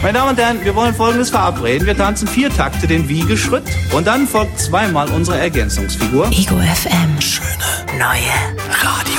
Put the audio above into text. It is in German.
Meine Damen und Herren, wir wollen Folgendes verabreden. Wir tanzen 4 Takte den Wiegeschritt und dann folgt zweimal unsere Ergänzungsfigur. Ego FM. Schöne Neue Radio.